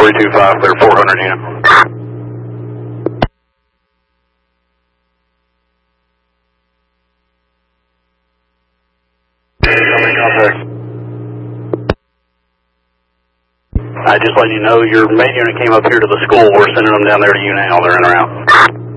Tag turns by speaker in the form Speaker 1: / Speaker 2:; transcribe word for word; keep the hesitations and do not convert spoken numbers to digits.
Speaker 1: three two five, clear four hundred unit. I just letting you know your main unit came up here to the school. We're sending them down there to you now. They're in or out.